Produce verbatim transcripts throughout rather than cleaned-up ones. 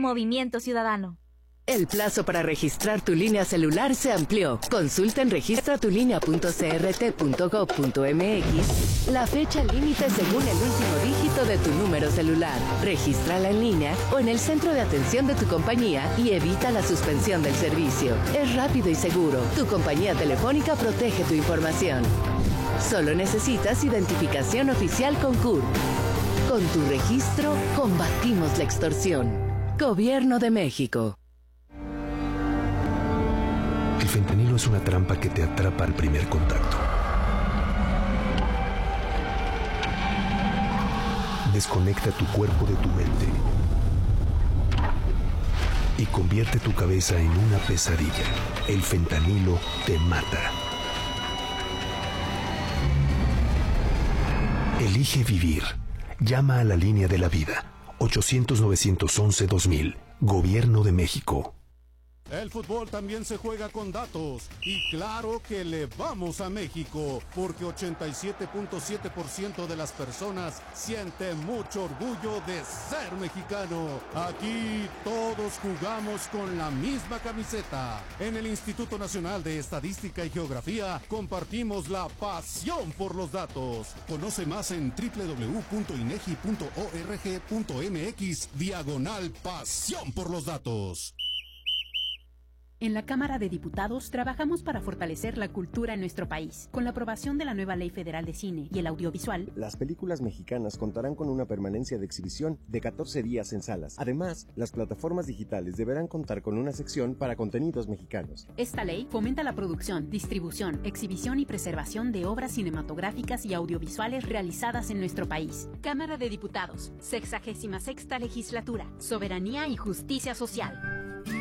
Movimiento Ciudadano. El plazo para registrar tu línea celular se amplió. Consulta en registra tu línea punto c r t punto gob punto m x la fecha límite según el último dígito de tu número celular. Regístrala en línea o en el centro de atención de tu compañía y evita la suspensión del servicio. Es rápido y seguro. Tu compañía telefónica protege tu información. Solo necesitas identificación oficial con C U R. Con tu registro, combatimos la extorsión. Gobierno de México. El fentanilo es una trampa que te atrapa al primer contacto. Desconecta tu cuerpo de tu mente y convierte tu cabeza en una pesadilla. El fentanilo te mata. Elige vivir. Llama a la línea de la vida. ochocientos, novecientos once, dos mil. Gobierno de México. El fútbol también se juega con datos y claro que le vamos a México porque ochenta y siete punto siete por ciento de las personas siente mucho orgullo de ser mexicano. Aquí todos jugamos con la misma camiseta. En el Instituto Nacional de Estadística y Geografía compartimos la pasión por los datos. Conoce más en doble u doble u doble u punto inegi punto org punto m x diagonal pasión por los datos. En la Cámara de Diputados trabajamos para fortalecer la cultura en nuestro país. Con la aprobación de la nueva Ley Federal de Cine y el Audiovisual, las películas mexicanas contarán con una permanencia de exhibición de catorce días en salas. Además, las plataformas digitales deberán contar con una sección para contenidos mexicanos. Esta ley fomenta la producción, distribución, exhibición y preservación de obras cinematográficas y audiovisuales realizadas en nuestro país. Cámara de Diputados, sexagésima sexta legislatura, soberanía y justicia social.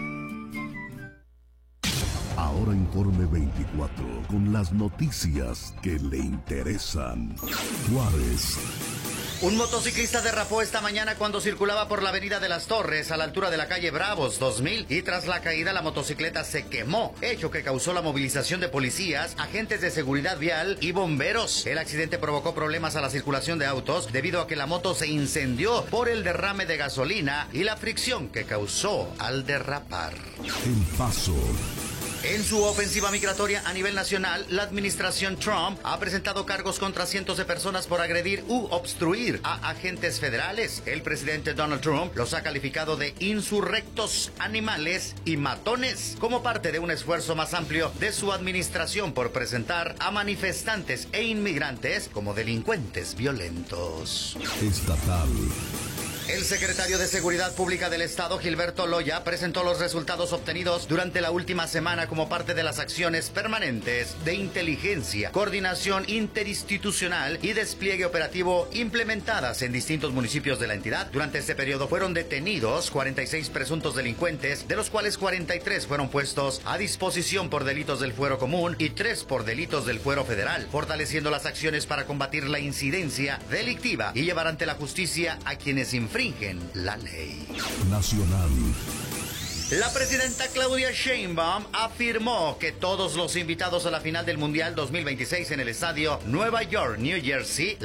Ahora Informe veinticuatro, con las noticias que le interesan. Juárez. Un motociclista derrapó esta mañana cuando circulaba por la avenida de las Torres, a la altura de la calle Bravos dos mil, y tras la caída la motocicleta se quemó, hecho que causó la movilización de policías, agentes de seguridad vial y bomberos. El accidente provocó problemas a la circulación de autos debido a que la moto se incendió por el derrame de gasolina y la fricción que causó al derrapar. El Paso. En su ofensiva migratoria a nivel nacional, la administración Trump ha presentado cargos contra cientos de personas por agredir u obstruir a agentes federales. El presidente Donald Trump los ha calificado de insurrectos, animales y matones, como parte de un esfuerzo más amplio de su administración por presentar a manifestantes e inmigrantes como delincuentes violentos. Estatal. El secretario de Seguridad Pública del Estado, Gilberto Loya, presentó los resultados obtenidos durante la última semana como parte de las acciones permanentes de inteligencia, coordinación interinstitucional y despliegue operativo implementadas en distintos municipios de la entidad. Durante este periodo fueron detenidos cuarenta y seis presuntos delincuentes, de los cuales cuarenta y tres fueron puestos a disposición por delitos del fuero común y tres por delitos del fuero federal, fortaleciendo las acciones para combatir la incidencia delictiva y llevar ante la justicia a quienes infringen la ley. Nacional. La presidenta Claudia Sheinbaum afirmó que todos los invitados a la final del Mundial dos mil veintiséis en el estadio Nueva York, New Jersey,